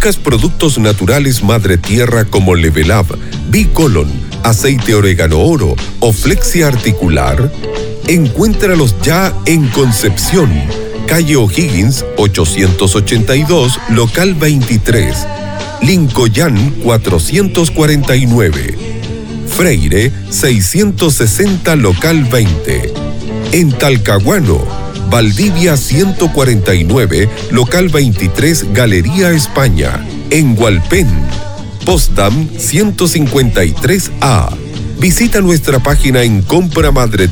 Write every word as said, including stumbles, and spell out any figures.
buscas productos naturales Madre Tierra como Level Up, Bicolon, aceite orégano oro o Flexia articular? Encuéntralos ya en Concepción, calle O'Higgins ochocientos ochenta y dos, local veintitrés, Lincoln cuatrocientos cuarenta y nueve, Freire seiscientos sesenta, local veinte, en Talcahuano, Valdivia ciento cuarenta y nueve, local veintitrés, Galería España, en Hualpén, Potsdam ciento cincuenta y tres A. Visita nuestra página en Compra Madre